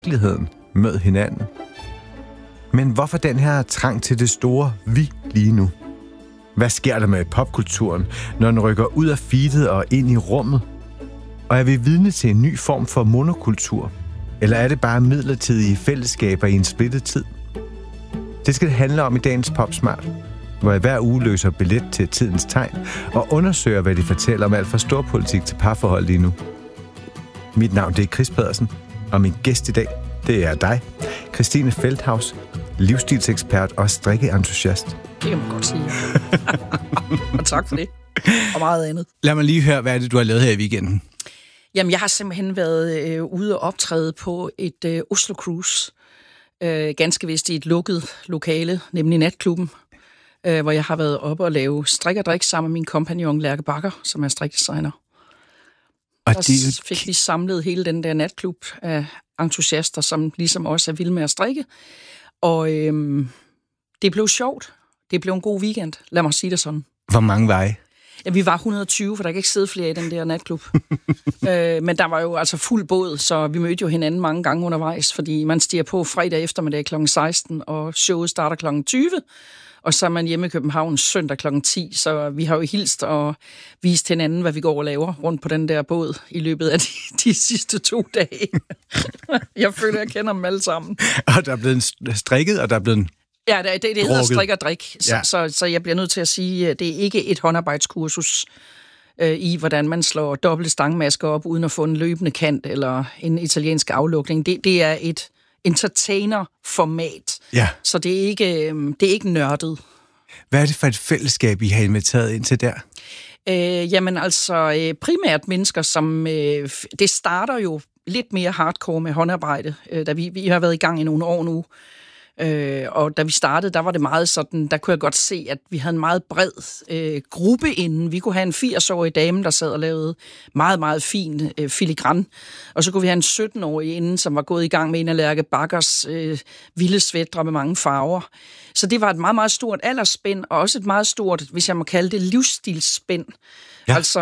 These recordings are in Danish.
virkeligheden mød hinanden. Men hvorfor den her trang til det store vi lige nu? Hvad sker der med popkulturen, når den rykker ud af feedet og ind i rummet? Og er vi vidne til en ny form for monokultur? Eller er det bare midlertidige fællesskaber i en splittet tid? Det skal det handle om i dagens Popsmart, hvor jeg hver uge løser billet til tidens tegn og undersøger, hvad de fortæller om alt fra storpolitik til parforhold lige nu. Mit navn det er Chris Pedersen, og min gæst i dag, det er dig, Christine Feldhaus, livsstilsekspert og strikkeentusiast. Det kan man godt sige. Og tak for det. Og meget andet. Lad mig lige høre, hvad er det, du har lavet her i weekenden? Jamen, jeg har simpelthen været ude og optræde på et Oslo Cruise. Ganske vist i et lukket lokale, nemlig natklubben, hvor jeg har været oppe og lave strik og drik sammen med min kompagnon Lærke Bakker, som er strikdesigner. Og der fik vi samlet hele den der natklub af entusiaster, som ligesom også er vilde med at strikke. Og det blev sjovt. Det blev en god weekend, lad mig sige det sådan. Hvor mange var I? Ja, vi var 120, for der kan ikke sidde flere i den der natklub. Men der var jo altså fuld båd, så vi mødte jo hinanden mange gange undervejs, fordi man stiger på fredag eftermiddag kl. 16, og showet starter kl. 20, og så er man hjemme i København søndag kl. 10, så vi har jo hilst og vist hinanden, hvad vi går og laver rundt på den der båd i løbet af de sidste 2 dage. Jeg føler, jeg kender dem alle sammen. Og der er blevet strikket, og der er blevet... Ja, det hedder strik og drik, ja. Så jeg bliver nødt til at sige, at det er ikke et håndarbejdskursus i, hvordan man slår dobbelte stangmasker op, uden at få en løbende kant eller en italiensk aflukning. Det er et entertainer-format, ja. Så det er ikke nørdet. Hvad er det for et fællesskab, I har inviteret ind til der? Jamen altså, primært mennesker, som... det starter jo lidt mere hardcore med håndarbejde, da vi har været i gang i nogle år nu. Og da vi startede, der var det meget sådan, der kunne jeg godt se, at vi havde en meget bred gruppe inden. Vi kunne have en 80-årig dame, der sad og lavede meget, meget fin filigran. Og så kunne vi have en 17-årig inden, som var gået i gang med en af Lærke Bakkers vilde svætre med mange farver. Så det var et meget, meget stort aldersspænd, og også et meget stort, hvis jeg må kalde det, livsstilsspænd. Ja. Altså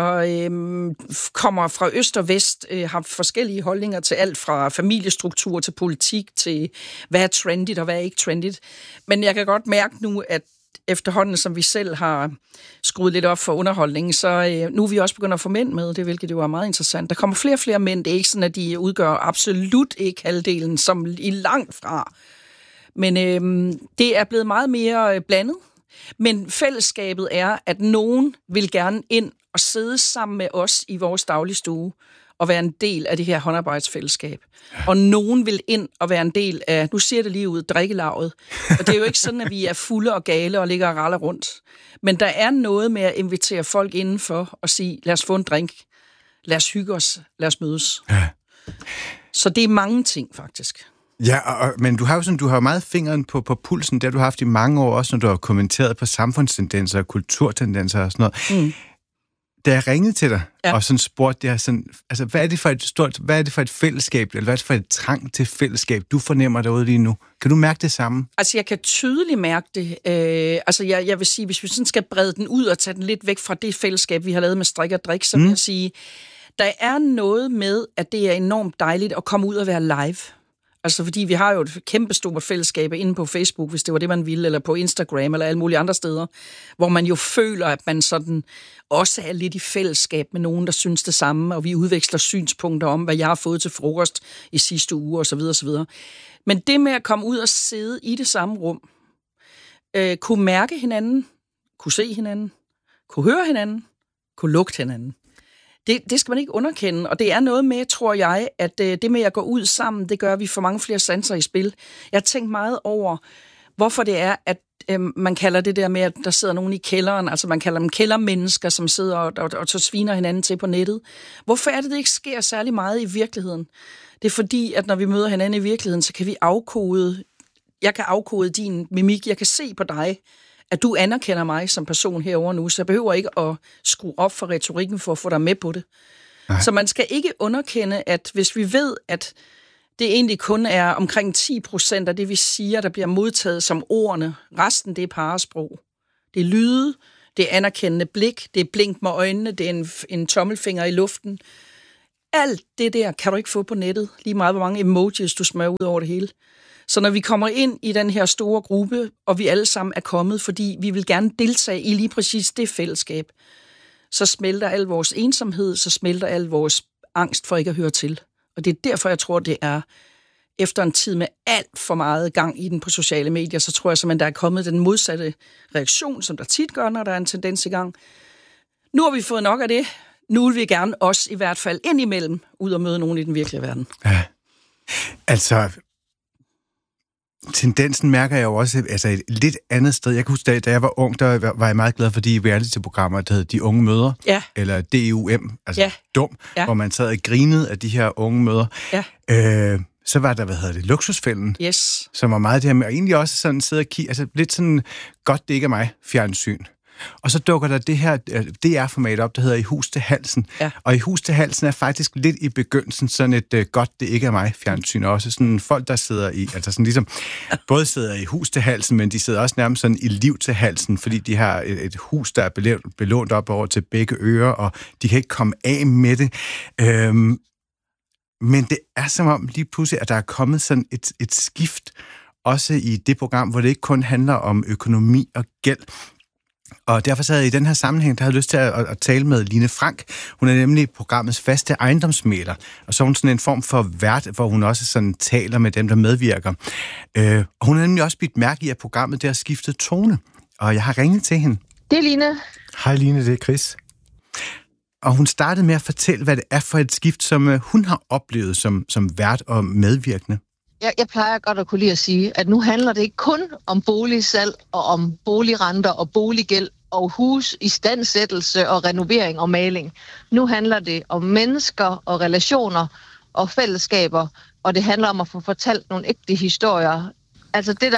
kommer fra øst og vest, har forskellige holdninger til alt fra familiestruktur til politik til hvad er trendigt og hvad er ikke trendigt. Men jeg kan godt mærke nu, at efterhånden, som vi selv har skruet lidt op for underholdningen, så nu er vi også begyndt at få mænd med, det hvilket jo er meget interessant. Der kommer flere og flere mænd, det er ikke sådan, at de udgør absolut ikke halvdelen, som i langt fra. Men det er blevet meget mere blandet. Men fællesskabet er, at nogen vil gerne ind og sidde sammen med os i vores dagligstue og være en del af det her håndarbejdsfællesskab. Og nogen vil ind og være en del af, nu ser det lige ud, drikkelaget. Og det er jo ikke sådan, at vi er fulde og gale og ligger og raller rundt. Men der er noget med at invitere folk indenfor og sige, lad os få en drink, lad os hygge os, lad os mødes. Ja. Så det er mange ting, faktisk. Ja, men du har jo meget fingeren på pulsen, det har du haft i mange år, også når du har kommenteret på samfundstendenser og kulturtendenser og sådan noget. Mm. Da jeg ringede til dig, ja. Og sådan spurgte jeg sådan, altså hvad er det for et fællesskab, eller hvad er det for et trang til fællesskab, du fornemmer derude lige nu? Kan du mærke det samme? Altså jeg kan tydeligt mærke det. Jeg vil sige, hvis vi sådan skal brede den ud og tage den lidt væk fra det fællesskab, vi har lavet med strik og drik, så vil jeg sige, der er noget med, at det er enormt dejligt at komme ud og være live. Altså fordi vi har jo et kæmpestort fællesskab inde på Facebook, hvis det var det, man ville, eller på Instagram, eller alle mulige andre steder, hvor man jo føler, at man sådan også er lidt i fællesskab med nogen, der synes det samme, og vi udveksler synspunkter om, hvad jeg har fået til frokost i sidste uge, og så videre, og så videre. Men det med at komme ud og sidde i det samme rum, kunne mærke hinanden, kunne se hinanden, kunne høre hinanden, kunne lugte hinanden. Det skal man ikke underkende, og det er noget med, tror jeg, at det med at gå ud sammen, det gør, at vi får mange flere sanser i spil. Jeg har tænkt meget over, hvorfor det er, at man kalder det der med, at der sidder nogen i kælderen, altså man kalder dem kældermennesker, som sidder og sviner hinanden til på nettet. Hvorfor er det ikke sker særlig meget i virkeligheden? Det er fordi, at når vi møder hinanden i virkeligheden, så kan vi jeg kan afkode din mimik, jeg kan se på dig, at du anerkender mig som person herovre nu, så jeg behøver ikke at skrue op for retorikken for at få dig med på det. Nej. Så man skal ikke underkende, at hvis vi ved, at det egentlig kun er omkring 10% af det, vi siger, der bliver modtaget som ordene, resten det er parresprog. Det er lyde, det er anerkendende blik, det er blink med øjnene, det er en tommelfinger i luften. Alt det der kan du ikke få på nettet, lige meget hvor mange emojis du smører ud over det hele. Så når vi kommer ind i den her store gruppe, og vi alle sammen er kommet, fordi vi vil gerne deltage i lige præcis det fællesskab, så smelter al vores ensomhed, så smelter al vores angst for ikke at høre til. Og det er derfor, jeg tror, det er efter en tid med alt for meget gang i den på sociale medier, så tror jeg simpelthen, der er kommet den modsatte reaktion, som der tit gør, når der er en tendens i gang. Nu har vi fået nok af det. Nu vil vi gerne også i hvert fald indimellem ud og møde nogen i den virkelige verden. Ja. Altså, tendensen mærker jeg jo også et lidt andet sted. Jeg kan huske, da jeg var ung, der var jeg meget glad for de reality-programmer, der hed De Unge Mødre, eller DUM, altså Dum, hvor man sad og grinede af de her unge mødre. Ja. Så var der, Luksusfælden, som var meget det her med, og egentlig også sådan sidde og kigge, altså lidt sådan, godt det ikke er mig, fjernsyn. Og så dukker der det her DR-format op, der hedder I hus til halsen. Ja. Og I hus til halsen er faktisk lidt i begyndelsen sådan et godt det ikke er mig fjernsyn. Og også sådan folk, der sidder i, altså sådan ligesom, både sidder i hus til halsen, men de sidder også nærmest sådan i liv til halsen, fordi de har et hus, der er belånt op over til begge ører, og de kan ikke komme af med det. Men det er som om lige pludselig, at der er kommet sådan et skift, også i det program, hvor det ikke kun handler om økonomi og gæld. Og derfor sad jeg i den her sammenhæng, der havde lyst til at tale med Line Frank. Hun er nemlig programmets faste ejendomsmægler, og så er hun sådan en form for vært, hvor hun også sådan taler med dem, der medvirker. Og hun har nemlig også bidt mærke i, at programmet der har skiftet tone, og jeg har ringet til hende. Det er Line. Hej Line, det er Chris. Og hun startede med at fortælle, hvad det er for et skift, som hun har oplevet som vært og medvirkende. Jeg plejer godt at kunne lide at sige, at nu handler det ikke kun om boligsalg og om boligrenter og boliggæld og husistandsættelse og renovering og maling. Nu handler det om mennesker og relationer og fællesskaber, og det handler om at få fortalt nogle ægte historier. Altså det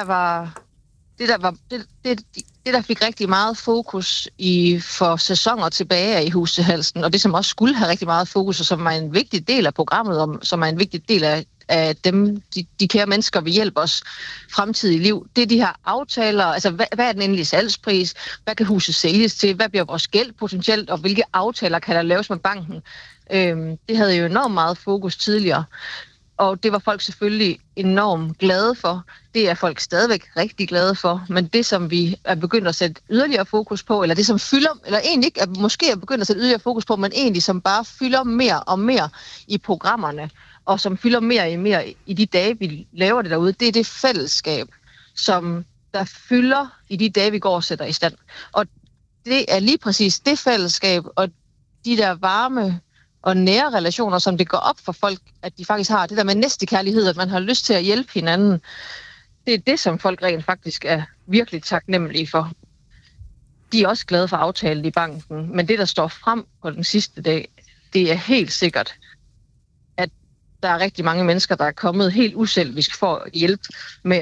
der fik rigtig meget fokus for sæsoner tilbage af I hus til halsen, og det som også skulle have rigtig meget fokus, og som er en vigtig del af programmet, og som er en vigtig del af dem, de kære mennesker, vi hjælper os fremtidige liv. Det er de her aftaler, altså hvad er den endelige salgspris, hvad kan huset sælges til, hvad bliver vores gæld potentielt, og hvilke aftaler kan der laves med banken. Det havde jo enormt meget fokus tidligere, og det var folk selvfølgelig enormt glade for. Det er folk stadigvæk rigtig glade for, men det som vi er begyndt at sætte yderligere fokus på, eller det som fylder, eller egentlig ikke måske er begyndt at sætte yderligere fokus på, men egentlig som bare fylder mere og mere i programmerne, og som fylder mere og mere i de dage, vi laver det derude, det er det fællesskab, som der fylder i de dage, vi går og sætter i stand. Og det er lige præcis det fællesskab, og de der varme og nære relationer, som det går op for folk, at de faktisk har det der med næstekærlighed, at man har lyst til at hjælpe hinanden. Det er det, som folk rent faktisk er virkelig taknemmelige for. De er også glade for aftalen i banken, men det, der står frem på den sidste dag, det er helt sikkert, at der er rigtig mange mennesker, der er kommet helt uselvisk for at hjælpe med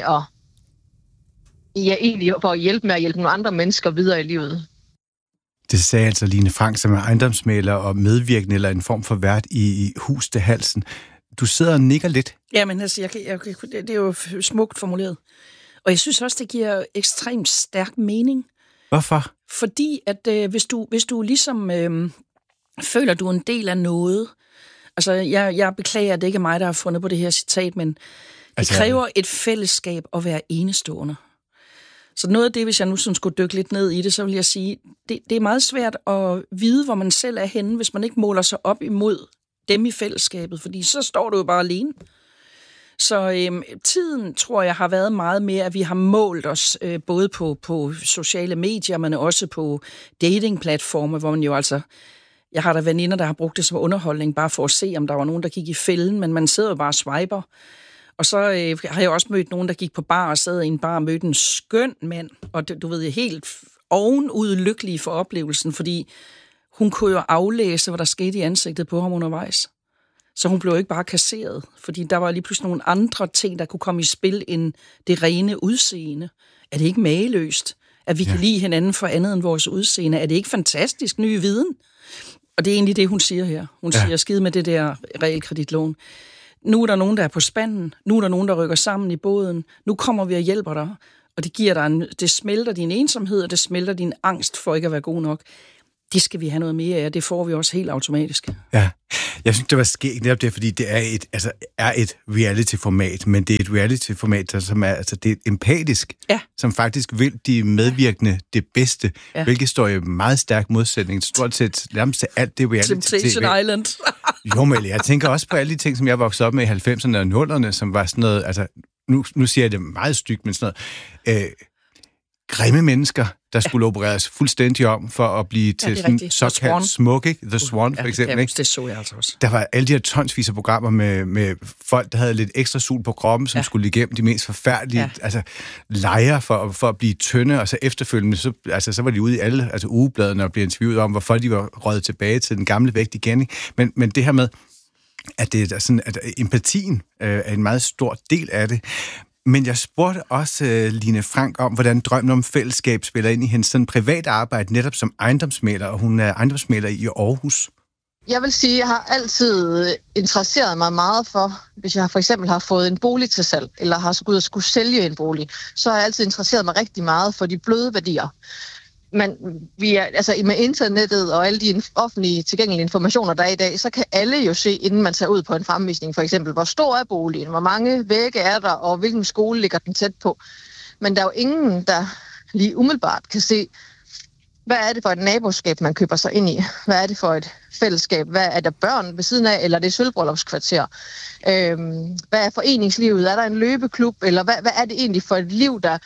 at hjælpe nogle andre mennesker videre i livet. Det sagde altså Line Frank, som er ejendomsmægler og medvirkende, eller en form for vært i hus til halsen. Du sidder og nikker lidt. Jamen, altså, det er jo smukt formuleret. Og jeg synes også, det giver ekstremt stærk mening. Hvorfor? Fordi, at hvis du ligesom føler, du er en del af noget. Altså, jeg beklager, at det ikke er mig, der har fundet på det her citat, men det kræver et fællesskab at være enestående. Så noget af det, hvis jeg nu sådan skulle dykke lidt ned i det, så vil jeg sige, det er meget svært at vide, hvor man selv er henne, hvis man ikke måler sig op imod dem i fællesskabet, fordi så står du jo bare alene. Så tiden, tror jeg, har været meget mere, at vi har målt os både på sociale medier, men også på datingplatforme, hvor man jo altså... Jeg har da veninder, der har brugt det som underholdning, bare for at se, om der var nogen, der gik i fælden, men man sidder jo bare og swiper. Og så har jeg også mødt nogen, der gik på bar og sad i en bar og mødte en skøn mand, og du ved, helt ovenud lykkelig for oplevelsen, fordi hun kunne jo aflæse, hvad der skete i ansigtet på ham undervejs. Så hun blev ikke bare kasseret, fordi der var lige pludselig nogle andre ting, der kunne komme i spil end det rene udseende. Er det ikke mageløst, at vi kan lide hinanden for andet end vores udseende? Er det ikke fantastisk ny viden? Og det er egentlig det, hun siger her. Hun siger, skide med det der realkreditlån. Nu er der nogen, der er på spanden. Nu er der nogen, der rykker sammen i båden. Nu kommer vi og hjælper dig. Og det giver dig det smelter din ensomhed, og det smelter din angst for ikke at være god nok. det skal vi have noget mere af, det får vi også helt automatisk. Ja, jeg synes, det var skægt netop det, fordi det er et reality-format, men det er et reality-format, som er, det er empatisk, som faktisk vil de medvirkende det bedste, hvilket står i meget stærk modsætning, stort set nærmest til alt det reality-tv. Temptation Island. Jo, men jeg tænker også på alle de ting, som jeg voksede op med i 90'erne og 00'erne, som var sådan noget, nu siger jeg det meget stygt, men sådan noget, grimme mennesker, der skulle opereres fuldstændig om for at blive til sådan såkaldt smukke, The Swan for eksempel. Ja, det så jeg altså også. Der var alle de her tonsvis af programmer med folk, der havde lidt ekstra sul på kroppen, som skulle igennem de mest forfærdelige lejre for at blive tynde, og så efterfølgende, så var de ude i alle ugebladene og blev interviewet om, hvorfor de var røget tilbage til den gamle vægt igen. Men det her med, at det er sådan, at empatien er en meget stor del af det. Men jeg spurgte også Line Frank om, hvordan drømmen om fællesskab spiller ind i hendes sådan private arbejde, netop som ejendomsmægler, og hun er ejendomsmægler i Aarhus. Jeg vil sige, at jeg har altid interesseret mig meget for, hvis jeg for eksempel har fået en bolig til salg, eller har skulle sælge en bolig, så har jeg altid interesseret mig rigtig meget for de bløde værdier. Men med internettet og alle de offentlige tilgængelige informationer, der er i dag, så kan alle jo se, inden man tager ud på en fremvisning, for eksempel, hvor stor er boligen, hvor mange vægge er der, og hvilken skole ligger den tæt på. Men der er jo ingen, der lige umiddelbart kan se, hvad er det for et naboskab, man køber sig ind i? Hvad er det for et fællesskab? Hvad er der børn ved siden af, eller er det sølvbryllupskvarter? Hvad er foreningslivet? Er der en løbeklub? Eller hvad er det egentlig for et liv, der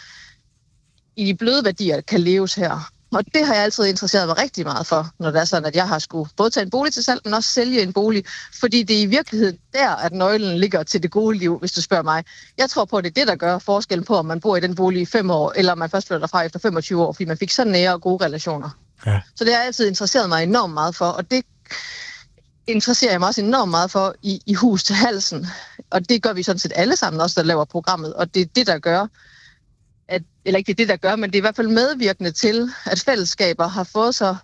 i de bløde værdier kan leves her? Og det har jeg altid interesseret mig rigtig meget for, når det er sådan, at jeg har skulle både tage en bolig til salg, men også sælge en bolig. Fordi det er i virkeligheden der, at nøglen ligger til det gode liv, hvis du spørger mig. Jeg tror på, at det er det, der gør forskellen på, om man bor i den bolig i 5 år, eller om man først flytter derfra efter 25 år, fordi man fik så nære og gode relationer. Ja. Så det har jeg altid interesseret mig enormt meget for, og det interesserer jeg mig også enormt meget for i Hus til Halsen. Og det gør vi sådan set alle sammen også, der laver programmet, og det er det, der gør, eller ikke det, der gør, men det er i hvert fald medvirkende til, at fællesskaber har fået så,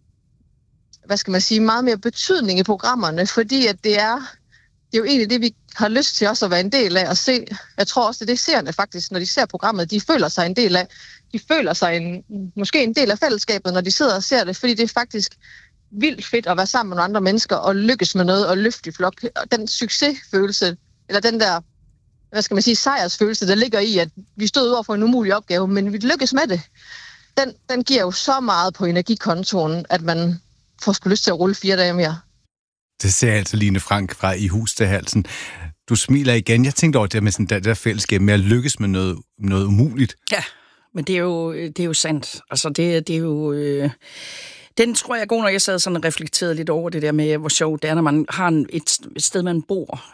meget mere betydning i programmerne, fordi at det er jo egentlig det, vi har lyst til også at være en del af og se. Jeg tror også, det seerne faktisk, når de ser programmet, de føler sig en del af. De føler sig måske en del af fællesskabet, når de sidder og ser det, fordi det er faktisk vildt fedt at være sammen med nogle andre mennesker og lykkes med noget og løfte i flok. Og den succesfølelse, eller den der sejrsfølelse, der ligger i, at vi stod over for en umulig opgave, men vi lykkes med det. Den giver jo så meget på energikontoen, at man får sgu lyst til at rulle 4 dage mere. Det ser altså Line Frank fra I Hus til Halsen. Du smiler igen. Jeg tænkte over det med sådan det der fællesskab med at lykkes med noget umuligt. Ja, men det er jo sandt. Altså det er jo... Den tror jeg er god, når jeg sad sådan og reflekterede lidt over det der med, hvor sjovt det er, når man har et sted, man bor.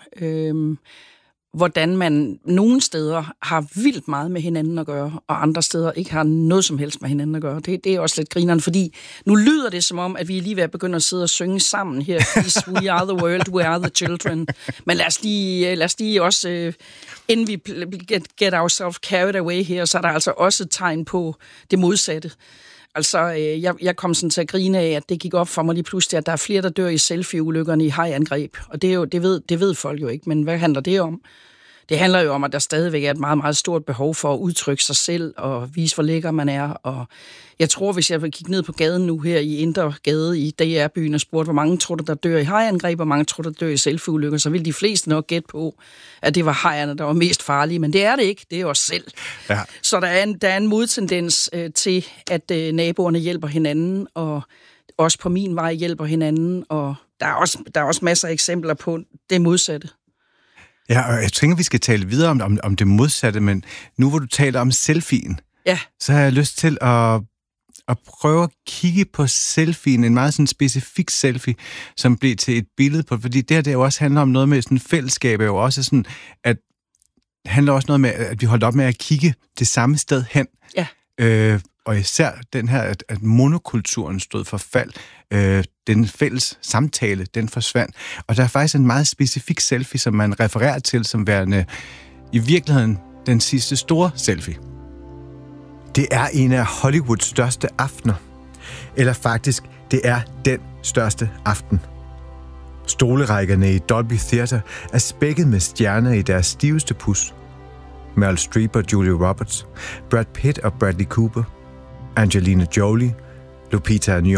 Hvordan man nogle steder har vildt meget med hinanden at gøre, og andre steder ikke har noget som helst med hinanden at gøre. Det er også lidt grineren, fordi nu lyder det som om, at vi er lige ved at begynde at sidde og synge sammen her. We are the world, we are the children. Men lad os lige også, inden vi get ourselves carried away her, så er der altså også et tegn på det modsatte. Altså, jeg kom sådan til at grine af, at det gik op for mig lige pludselig, at der er flere, der dør i selfie-ulykkerne i hajangreb. Og det ved folk jo ikke, men hvad handler det om? Det handler jo om, at der stadigvæk er et meget, meget stort behov for at udtrykke sig selv og vise, hvor lækker man er. Og jeg tror, hvis jeg vil kigge ned på gaden nu her i Indre Gade i DR-byen og spurgte, hvor mange tror der dør i hajangreb, og hvor mange tror der dør i selfie-ulykker, så vil de fleste nok gætte på, at det var hajerne, der var mest farlige. Men det er det ikke. Det er os selv. Ja. Så der er en modtendens til, at naboerne hjælper hinanden, og også på min vej hjælper hinanden. Og der er også masser af eksempler på det modsatte. Ja, og jeg tænker, vi skal tale videre om det modsatte, men nu hvor du taler om selfien, så har jeg lyst til at prøve at kigge på selfien, en meget sådan specifik selfie, som blev til et billede på, fordi det jo også handler om noget med sådan fællesskab, jo også sådan, at det handler også noget med, at vi holdt op med at kigge det samme sted hen. Ja. Og især den her, at monokulturen stod for fald, den fælles samtale, den forsvandt. Og der er faktisk en meget specifik selfie, som man refererer til som værende i virkeligheden den sidste store selfie. Det er en af Hollywoods største aftener. Eller faktisk, det er den største aften. Stolerækkerne i Dolby Theatre er spækket med stjerner i deres stiveste pus. Meryl Streep og Julia Roberts, Brad Pitt og Bradley Cooper, Angelina Jolie, Lupita Nyong'o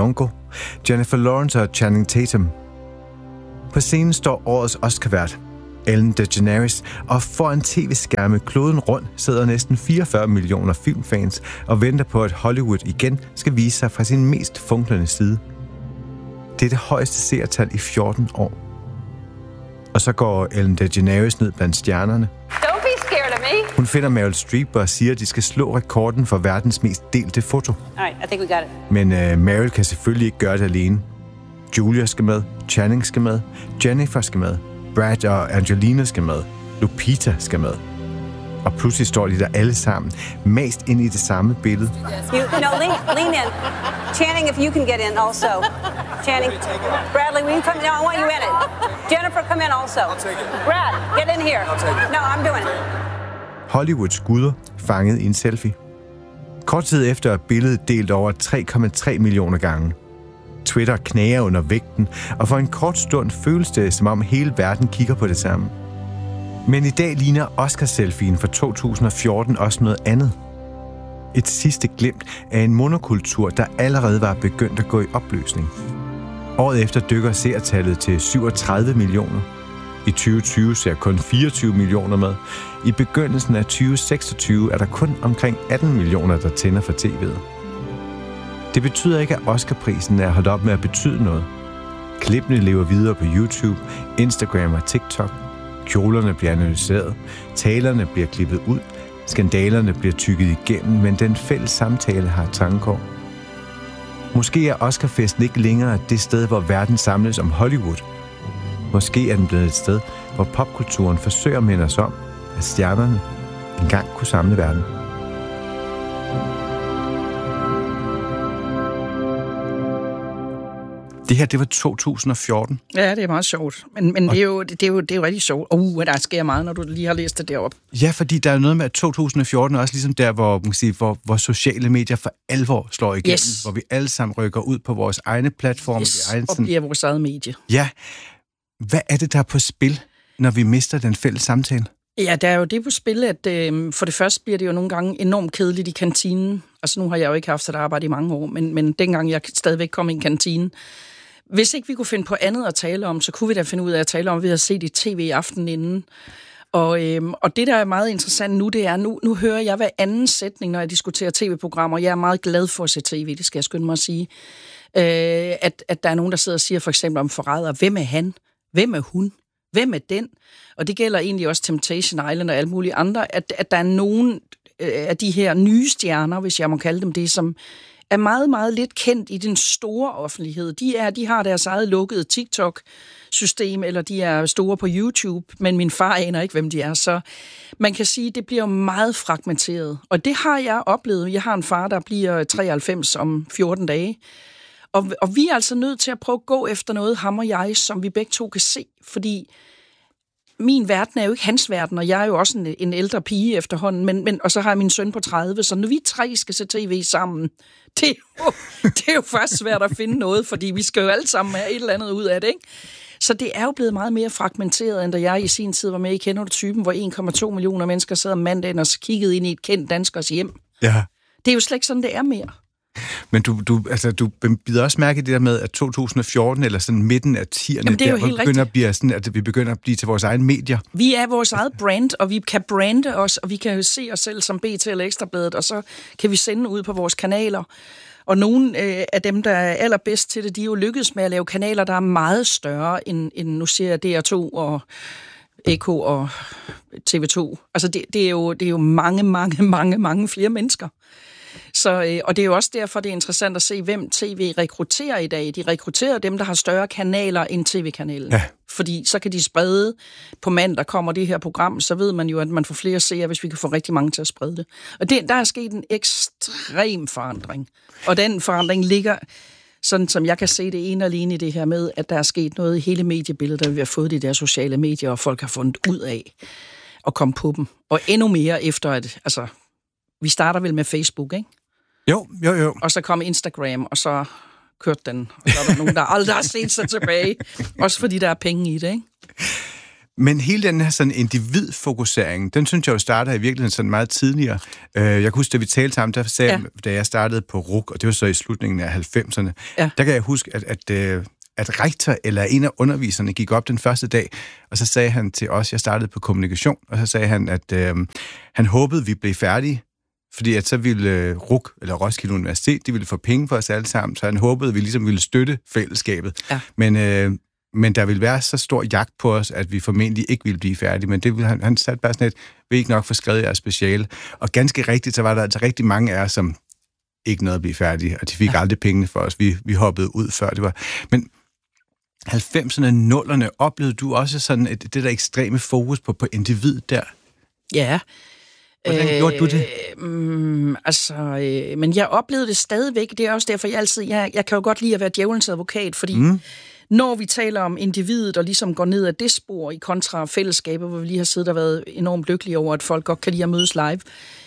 Jennifer Lawrence og Channing Tatum. På scenen står årets Oscar-vært, Ellen DeGeneres, og foran tv-skærme kloden rundt sidder næsten 44 millioner filmfans og venter på, at Hollywood igen skal vise sig fra sin mest funklende side. Det er det højeste seertal i 14 år. Og så går Ellen DeGeneres ned blandt stjernerne. Don't be scared of me. Hun finder Meryl Streep og siger, at de skal slå rekorden for verdens mest delte foto. All right, I think we got it. Men Meryl kan selvfølgelig ikke gøre det alene. Julia skal med, Channing skal med, Jennifer skal med, Brad og Angelina skal med, Lupita skal med. Og pludselig står de der alle sammen, mast ind i det samme billede. Lean in. Channing, if you can get in also. Channing. Bradley, will you come? No, I want you in it. Jennifer, come in also. Brad, get in here. No, I'm doing it. Hollywoods guder fanget i en selfie. Kort tid efter er billedet delt over 3,3 millioner gange. Twitter knager under vægten, og for en kort stund føles det, som om hele verden kigger på det samme. Men i dag ligner Oscar-selfien fra 2014 også noget andet. Et sidste glimt af en monokultur, der allerede var begyndt at gå i opløsning. Året efter dykker seertallet til 37 millioner. I 2020 ser kun 24 millioner med. I begyndelsen af 2026 er der kun omkring 18 millioner, der tænder for tv'et. Det betyder ikke, at Oscar-prisen er holdt op med at betyde noget. Klippene lever videre på YouTube, Instagram og TikTok. Kjolerne bliver analyseret, talerne bliver klippet ud, skandalerne bliver tykket igennem, men den fælles samtale har trangkår. Måske er Oscarfesten ikke længere det sted, hvor verden samles om Hollywood. Måske er den blevet et sted, hvor popkulturen forsøger at minde os om, at stjernerne engang kunne samle verden. Det her, det var 2014. Ja, det er meget sjovt. Men det er jo rigtig sjovt. Der sker meget, når du lige har læst det derop. Ja, fordi der er noget med, at 2014 er også ligesom der, hvor, man kan sige, hvor sociale medier for alvor slår igennem. Yes. Hvor vi alle sammen rykker ud på vores egne platforme. Yes, og bliver vores eget medie. Ja. Hvad er det, der er på spil, når vi mister den fælles samtale? Ja, der er jo det på spil, at for det første bliver det jo nogle gange enormt kedeligt i kantinen. Altså nu har jeg jo ikke haft et arbejde i mange år, men dengang jeg stadigvæk kom i en kantine. Hvis ikke vi kunne finde på andet at tale om, så kunne vi da finde ud af at tale om, at vi havde set i tv i aften inden. Og det, der er meget interessant nu, det er, nu hører jeg hver anden sætning, når jeg diskuterer tv-programmer. Jeg er meget glad for at se tv, det skal jeg skynde mig at sige. At der er nogen, der sidder og siger for eksempel om forræder. Hvem er han? Hvem er hun? Hvem er den? Og det gælder egentlig også Temptation Island og alle mulige andre, at der er nogen af de her nye stjerner, hvis jeg må kalde dem det, som er meget, meget lidt kendt i den store offentlighed. De har deres eget lukkede TikTok-system, eller de er store på YouTube, men min far aner ikke, hvem de er. Så man kan sige, at det bliver meget fragmenteret. Og det har jeg oplevet. Jeg har en far, der bliver 93 om 14 dage. Og vi er altså nødt til at prøve at gå efter noget, ham og jeg, som vi begge to kan se. Fordi min verden er jo ikke hans verden, og jeg er jo også en ældre pige efterhånden, og så har jeg min søn på 30, så når vi tre skal se tv sammen, det er jo først svært at finde noget, fordi vi skal jo alle sammen have et eller andet ud af det, ikke? Så det er jo blevet meget mere fragmenteret, end da jeg i sin tid var med i Kender du typen, hvor 1,2 millioner mennesker sad om mandagen og kiggede ind i et kendt danskers hjem. Ja. Det er jo slet ikke sådan, det er mere. Men du bider også mærke i det der med, at 2014, eller sådan midten af 10'erne, vi begynder at blive til vores egne medier. Vi er vores eget brand, og vi kan brande os, og vi kan se os selv som BT eller Ekstrabladet, og så kan vi sende ud på vores kanaler. Og nogle af dem, der er allerbedst til det, de er jo lykkedes med at lave kanaler, der er meget større end nu siger jeg DR2 og Eko og TV2. Altså det er jo mange flere mennesker. Så, og det er jo også derfor, det er interessant at se, hvem tv rekrutterer i dag. De rekrutterer dem, der har større kanaler end tv-kanalen. Ja. Fordi så kan de sprede på mandag, kommer det her program, så ved man jo, at man får flere seere, hvis vi kan få rigtig mange til at sprede det. Og der er sket en ekstrem forandring. Og den forandring ligger, sådan som jeg kan se det ene alene i det her med, at der er sket noget i hele mediebilledet, der vi har fået de der sociale medier, og folk har fundet ud af at komme på dem. Og endnu mere efter, at vi starter vel med Facebook, ikke? Jo. Og så kom Instagram, og så kørte den. Og så er der nogen, der aldrig har set sig tilbage. Også fordi der er penge i det, ikke? Men hele den her sådan individfokusering, den synes jeg jo starter i virkeligheden sådan meget tidligere. Jeg kan huske, da vi talte sammen, der sagde, da jeg startede på RUC, og det var så i slutningen af 90'erne, der kan jeg huske, at rektor eller en af underviserne gik op den første dag, og så sagde han til os, jeg startede på kommunikation, og så sagde han, at han håbede, vi blev færdige, fordi at så ville RUC, eller Roskilde Universitet, de ville få penge for os alle sammen, så han håbede, at vi ligesom ville støtte fællesskabet. Ja. Men der ville være så stor jagt på os, at vi formentlig ikke ville blive færdige. Men det ville han satte bare sådan et, vi ikke nok få skrevet jeres speciale. Og ganske rigtigt, så var der altså rigtig mange af os, som ikke nåede at blive færdige, og de fik aldrig pengene for os. Vi hoppede ud før det var. Men 90'erne, 0'erne, oplevede du også sådan det der ekstreme fokus på individ der? Ja. Hvordan gjorde du det? Men jeg oplevede det stadigvæk. Det er også derfor, jeg kan jo godt lide at være djævelens advokat, fordi når vi taler om individet, og ligesom går ned ad det spor i kontra fællesskabet, hvor vi lige har siddet og været enormt lykkelige over, at folk godt kan lide at mødes live.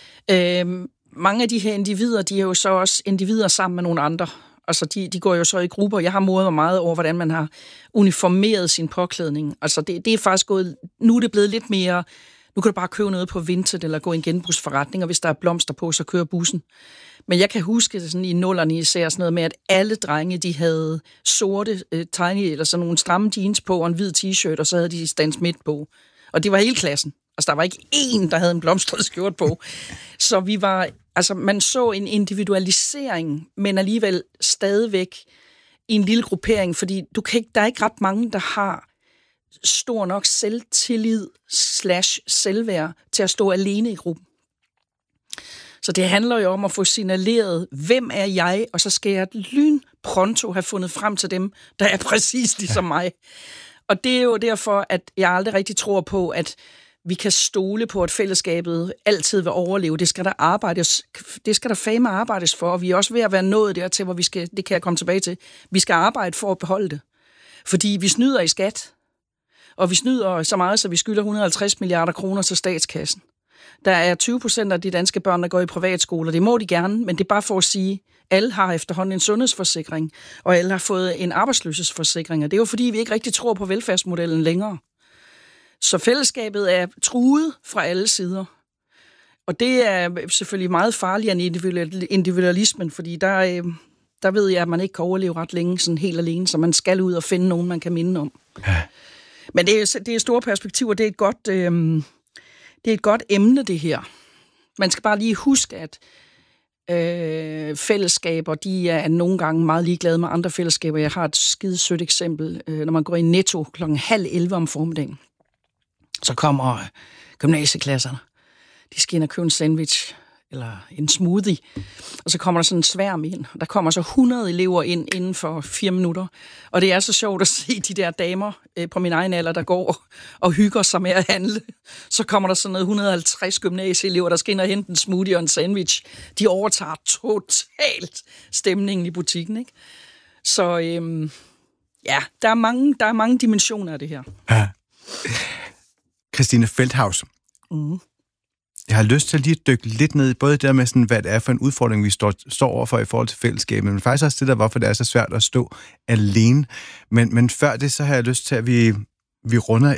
Mange af de her individer, de er jo så også individer sammen med nogle andre. Altså, de går jo så i grupper. Jeg har modet mig meget over, hvordan man har uniformeret sin påklædning. Altså, det er faktisk gået... Nu er det blevet lidt mere... Nu kan du bare købe noget på Vinted, eller gå i en genbrugsforretning, og hvis der er blomster på, så kører bussen. Men jeg kan huske sådan i 0'erne især sådan noget med, at alle drenge, de havde sorte, tiny, eller sådan nogle stramme jeans på, og en hvid t-shirt, og så havde de Stan Smith på. Og det var hele klassen. Altså, der var ikke én, der havde en blomstret skjort på. Så vi var... Altså, man så en individualisering, men alligevel stadigvæk i en lille gruppering, fordi der er ikke ret mange, der har stor nok selvtillid / selvværd til at stå alene i gruppen. Så det handler jo om at få signaleret, hvem er jeg, og så skal jeg lynpronto have fundet frem til dem, der er præcis ligesom mig. Og det er jo derfor, at jeg aldrig rigtig tror på, at vi kan stole på, at fællesskabet altid vil overleve. Det skal der fandme arbejdes for, og vi er også ved at være nået dertil, hvor det kan jeg komme tilbage til, vi skal arbejde for at beholde det. Fordi vi snyder i skat, og vi snyder så meget, så vi skylder 150 milliarder kroner til statskassen. Der er 20% af de danske børn, der går i privatskoler. Det må de gerne, men det er bare for at sige, alle har efterhånden en sundhedsforsikring, og alle har fået en arbejdsløshedsforsikring. Og det er jo fordi, vi ikke rigtig tror på velfærdsmodellen længere. Så fællesskabet er truet fra alle sider. Og det er selvfølgelig meget farligere end individualismen, fordi der ved jeg, at man ikke kan overleve ret længe sådan helt alene, så man skal ud og finde nogen, man kan minde om. Ja. Men det er store perspektiver. Det er et godt emne, det her. Man skal bare lige huske, at fællesskaber, de er nogle gange meget ligeglade med andre fællesskaber. Jeg har et skide sødt eksempel. Når man går i Netto kl. 10:30 om formiddagen, så kommer gymnasieklasserne. De skal ind og købe en sandwich eller en smoothie, og så kommer der sådan en sværm ind. Der kommer så 100 elever ind inden for 4 minutter. Og det er så sjovt at se de der damer på min egen alder, der går og hygger sig med at handle. Så kommer der sådan noget 150 gymnasieelever, der skal ind og hente en smoothie og en sandwich. De overtager totalt stemningen i butikken, ikke? Så der er mange dimensioner af det her. Ja. Christine Feldhaus. Jeg har lyst til at lige dykke lidt ned i både det der med, sådan, hvad det er for en udfordring, vi står overfor i forhold til fællesskabet, men faktisk også det der, hvorfor det er så svært at stå alene. Men før det, så har jeg lyst til, at vi runder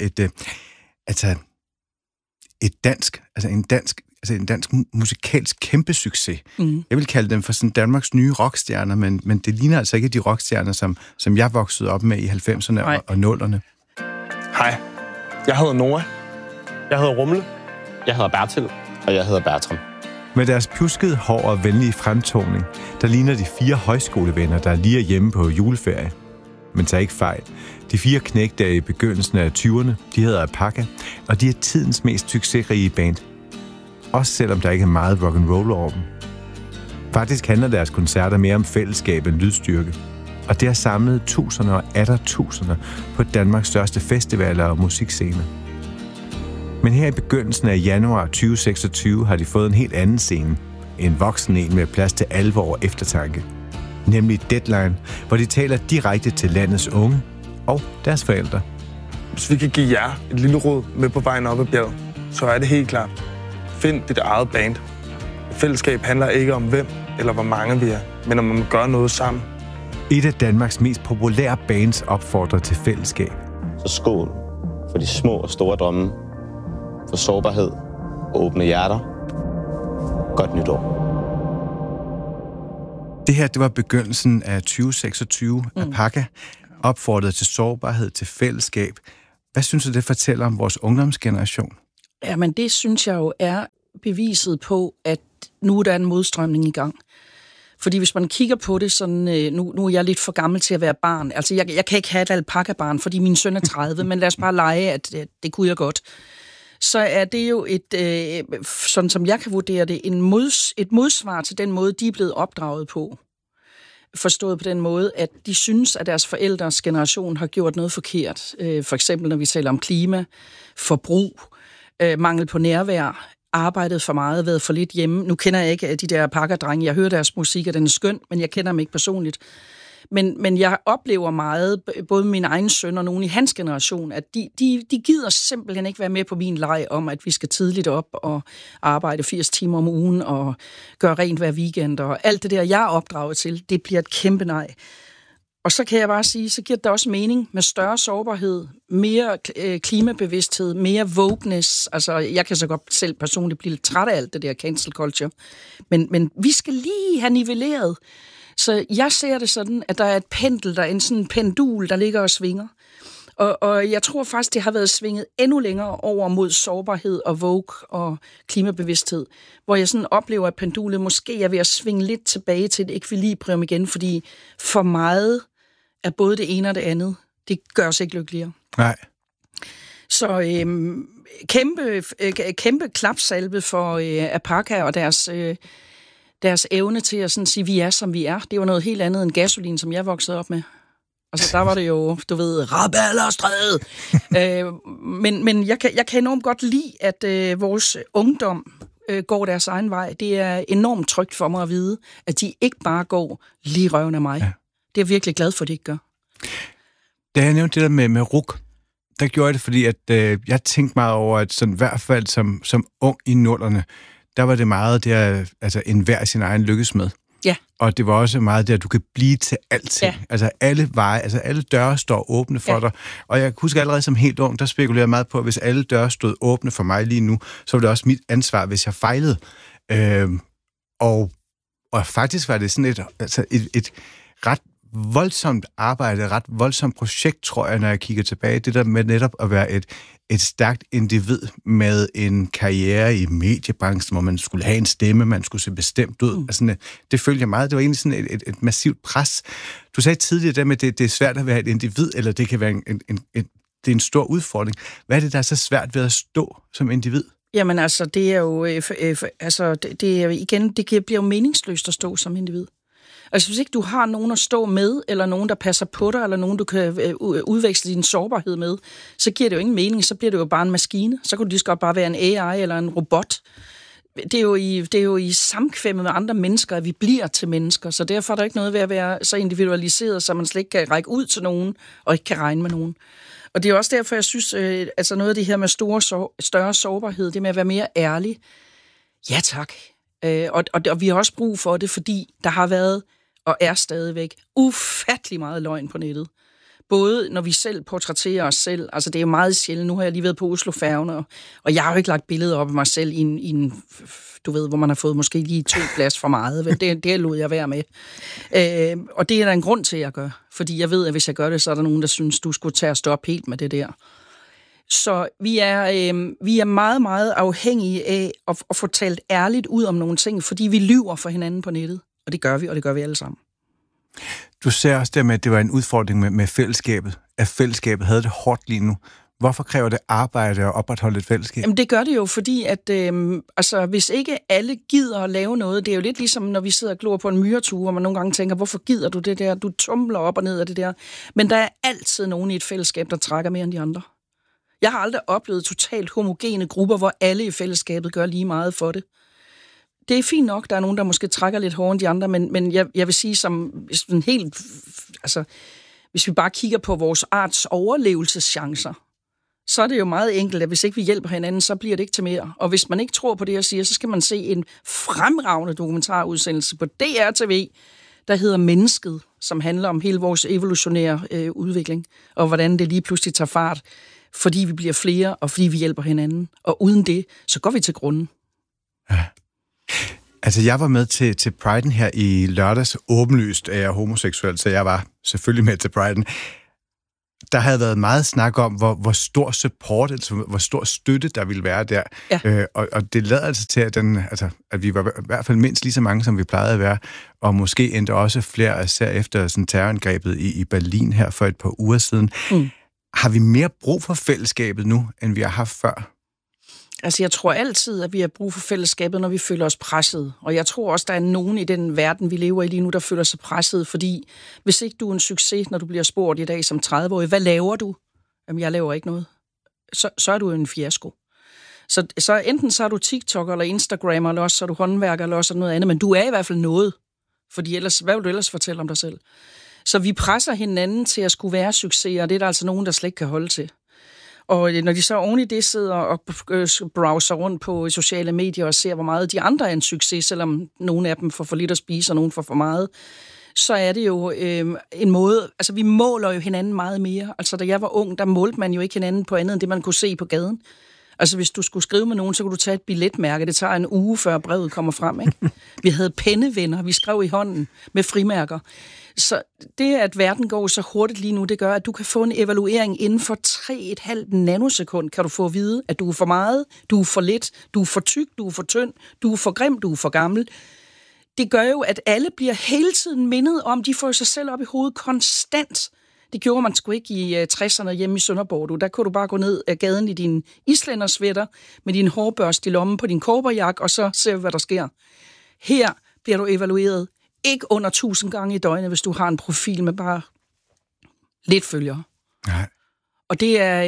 en dansk musikalsk kæmpe succes. Jeg vil kalde dem for sådan Danmarks nye rockstjerner, men det ligner altså ikke de rockstjerner, som jeg voksede op med i 90'erne og 0'erne. Hej, jeg hedder Noah. Jeg hedder Rumle. Jeg hedder Bertil. Og jeg hedder Bertram. Med deres pjuskede hår og venlige fremtoning, der ligner de 4 højskolevenner, der er lige hjemme på juleferie. Men tag ikke fejl. De 4 knægte i begyndelsen af 20'erne, de hedder Alpaca, og de er tidens mest succesrige band. Også selvom der ikke er meget rock'n'roll over dem. Faktisk handler deres koncerter mere om fællesskab end lydstyrke. Og det har samlet tusinder og atter tusinder på Danmarks største festivaler og musikscener. Men her i begyndelsen af januar 2026 har de fået en helt anden scene. En voksen en med plads til alvor og eftertanke. Nemlig Deadline, hvor de taler direkte til landets unge og deres forældre. Hvis vi kan give jer et lille råd med på vejen op ad bjerget, så er det helt klart. Find dit eget band. Fællesskab handler ikke om hvem eller hvor mange vi er, men om man gør noget sammen. Et af Danmarks mest populære bands opfordrer til fællesskab. Så skål for de små og store drømme, for sårbarhed og åbne hjerter. Godt nytår. Det her, det var begyndelsen af 2026. Alpaca opfordrede til sårbarhed, til fællesskab. Hvad synes du, det fortæller om vores ungdomsgeneration? Jamen, det synes jeg jo er beviset på, at nu er der en modstrømning i gang. Fordi hvis man kigger på det sådan, nu er jeg lidt for gammel til at være barn. Altså, jeg kan ikke have et alpaca-barn, fordi min søn er 30, men lad os bare lege, at det kunne jeg godt. Så er det jo sådan som jeg kan vurdere det, et modsvar til den måde, de er blevet opdraget på. Forstået på den måde, at de synes, at deres forældres generation har gjort noget forkert. For eksempel, når vi taler om klima, forbrug, mangel på nærvær, arbejdet for meget, været for lidt hjemme. Nu kender jeg ikke de der pakkerdrenge. Jeg hører deres musik, og den er skøn, men jeg kender dem ikke personligt. Men jeg oplever meget, både min egen søn og nogen i hans generation, at de gider simpelthen ikke være med på min leg om, at vi skal tidligt op og arbejde 80 timer om ugen og gøre rent hver weekend. Og alt det der, jeg er opdraget til, det bliver et kæmpe nej. Og så kan jeg bare sige, så giver det også mening med større sårbarhed, mere klimabevidsthed, mere wokeness. Altså, jeg kan så godt selv personligt blive lidt træt af alt det der cancel culture. Men vi skal lige have nivelleret. Så jeg ser det sådan, at der er et pendel, der er en sådan pendul, der ligger og svinger. Og jeg tror faktisk, det har været svinget endnu længere over mod sårbarhed og woke og klimabevidsthed, hvor jeg sådan oplever, at pendulet måske er ved at svinge lidt tilbage til et ekvilibrium igen, fordi for meget af både det ene og det andet, det gør os ikke lykkeligere. Nej. Så kæmpe klapsalve for Alpaca og deres evne til at sådan sige, vi er, som vi er. Det var noget helt andet end gasolin, som jeg voksede op med. Altså, der var det jo, du ved, Rabalderstræde. Men jeg kan enormt godt lide, at vores ungdom går deres egen vej. Det er enormt trygt for mig at vide, at de ikke bare går lige røven af mig. Ja. Det er jeg virkelig glad for, at de ikke gør. Da jeg nævnte det der med RUC, der gjorde jeg det, fordi at, jeg tænkte meget over, at sådan, i hvert fald som ung i nullerne, der var det meget der, altså enhver sin egen lykkes med. Ja. Og det var også meget der, at du kan blive til alting. Ja. Altså alle veje, altså alle døre står åbne for dig. Og jeg husker allerede som helt ung, der spekulerede jeg meget på, at hvis alle døre stod åbne for mig lige nu, så var det også mit ansvar, hvis jeg fejlede. Og faktisk var det sådan et ret voldsomt arbejde, et ret voldsomt projekt, tror jeg, når jeg kigger tilbage. Det der med netop at være et stærkt individ med en karriere i mediebranchen, hvor man skulle have en stemme, man skulle se bestemt ud. Altså, det følte jeg meget. Det var egentlig sådan et massivt pres. Du sagde tidligere der med, at det er svært at være et individ, eller det kan være det er en stor udfordring. Hvad er det, der er så svært ved at stå som individ? Jamen altså, det er jo det bliver jo meningsløst at stå som individ. Altså hvis ikke du har nogen at stå med, eller nogen, der passer på dig, eller nogen, du kan udveksle din sårbarhed med, så giver det jo ingen mening, så bliver det jo bare en maskine. Så kunne det lige så godt bare være en AI eller en robot. Det er jo i samkvemmet med andre mennesker, at vi bliver til mennesker, så derfor er der ikke noget ved at være så individualiseret, så man slet ikke kan række ud til nogen, og ikke kan regne med nogen. Og det er også derfor, jeg synes, altså noget af det her med større sårbarhed, det med at være mere ærlig. Ja tak. Og vi har også brug for det, fordi der har været og er stadigvæk ufattelig meget løgn på nettet. Både når vi selv portrætterer os selv, altså det er jo meget sjældent, nu har jeg lige været på Oslo-færgen, og jeg har jo ikke lagt billeder op af mig selv i en du ved, hvor man har fået måske lige 2 glas for meget. Det lod jeg være med. Og det er der en grund til, at jeg gør. Fordi jeg ved, at hvis jeg gør det, så er der nogen, der synes, du skulle tage at stoppe helt med det der. Så vi er meget, meget afhængige af at få talt ærligt ud om nogle ting, fordi vi lyver for hinanden på nettet. Og det gør vi alle sammen. Du ser også der med, at det var en udfordring med fællesskabet. At fællesskabet havde det hårdt lige nu. Hvorfor kræver det arbejde at opretholde et fællesskab? Jamen det gør det jo, fordi at hvis ikke alle gider at lave noget, det er jo lidt ligesom, når vi sidder og glor på en myretue, hvor man nogle gange tænker, hvorfor gider du det der? Du tumler op og ned af det der. Men der er altid nogen i et fællesskab, der trækker mere end de andre. Jeg har aldrig oplevet totalt homogene grupper, hvor alle i fællesskabet gør lige meget for det. Det er fint nok, der er nogen, der måske trækker lidt hårdere end de andre, men jeg vil sige, hvis vi bare kigger på vores arts overlevelseschancer, så er det jo meget enkelt, at hvis ikke vi hjælper hinanden, så bliver det ikke til mere. Og hvis man ikke tror på det, jeg siger, så skal man se en fremragende dokumentarudsendelse på DR-TV, der hedder Mennesket, som handler om hele vores evolutionære udvikling, og hvordan det lige pludselig tager fart. fordi vi bliver flere, og fordi vi hjælper hinanden. Og uden det, så går vi til grunden. Ja. Altså, jeg var med til Pride'en her i lørdags. Åbenlyst er jeg homoseksuel, så jeg var selvfølgelig med til Pride'en. Der havde været meget snak om, hvor stor support, altså hvor stor støtte der ville være der. Ja. Og det lader altså til, at vi var i hvert fald mindst lige så mange, som vi plejede at være, og måske endda også flere, især efter sådan terrorangrebet i Berlin her for et par uger siden. Har vi mere brug for fællesskabet nu, end vi har haft før? Altså, jeg tror altid, at vi har brug for fællesskabet, når vi føler os presset. Og jeg tror også, der er nogen i den verden, vi lever i lige nu, der føler sig presset, fordi hvis ikke du er en succes, når du bliver spurgt i dag som 30-årig, hvad laver du? Jamen, jeg laver ikke noget. Så er du en fiasko. Så enten så er du TikTok eller Instagram, eller også så er du håndværker, eller også noget andet, men du er i hvert fald noget. Fordi ellers, hvad vil du ellers fortælle om dig selv? Så vi presser hinanden til at skulle være succes, og det er der altså nogen, der slet ikke kan holde til. Og når de så oven i det sidder og browser rundt på sociale medier og ser, hvor meget de andre er en succes, selvom nogle af dem får for lidt at spise, og nogle får for meget, så er det jo en måde... Altså, vi måler jo hinanden meget mere. Altså, da jeg var ung, der målte man jo ikke hinanden på andet, end det, man kunne se på gaden. Altså, hvis du skulle skrive med nogen, så kunne du tage et billetmærke. Det tager en uge, før brevet kommer frem, ikke? Vi havde pennevenner, vi skrev i hånden med frimærker. Så det, at verden går så hurtigt lige nu, det gør, at du kan få en evaluering inden for 3,5 nanosekund, kan du få at vide, at du er for meget, du er for lidt, du er for tyk, du er for tynd, du er for grim, du er for gammel. Det gør jo, at alle bliver hele tiden mindet om, de får sig selv op i hovedet konstant. Det gjorde man sgu ikke i 60'erne hjemme i Sønderborg. Der kunne du bare gå ned ad gaden i din islændersvætter med din hårbørste i lommen på din korperjakke, og så ser vi, hvad der sker. Her bliver du evalueret ikke under 1000 gange i døgnet, hvis du har en profil med bare lidt følgere. Nej. Og det er,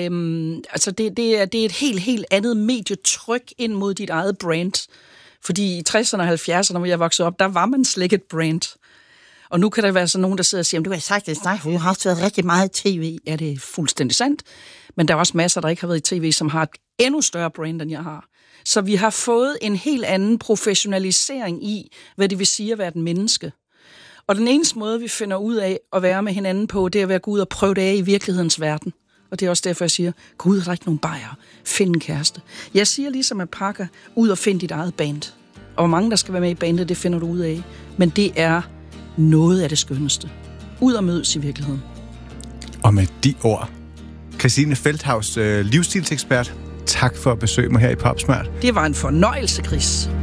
det er et helt andet medietryk ind mod dit eget brand. Fordi i 60'erne og 70'erne, hvor jeg voksede op, der var man slet ikke et brand. Og nu kan der være sådan nogen, der sidder og siger, du har sagt det, nej, for jeg har også været rigtig meget i tv. Ja, det er fuldstændig sandt. Men der er også masser, der ikke har været i tv, som har et endnu større brand, end jeg har. Så vi har fået en helt anden professionalisering i, hvad det vil sige at være et menneske. Og den eneste måde, vi finder ud af at være med hinanden på, det er at være gå ud og prøve det af i virkelighedens verden. Og det er også derfor, jeg siger, gå ud og drikke nogle bajere, find en kæreste. Jeg siger ligesom at pakke ud og find dit eget band. Og hvor mange der skal være med i bandet, det finder du ud af. Men det er noget af det skønneste. Ud og mødes i virkeligheden. Og med de ord, Christine Feldhaus, livsstilsekspert, tak for at besøge mig her i Popsmart. Det var en fornøjelse, Chris.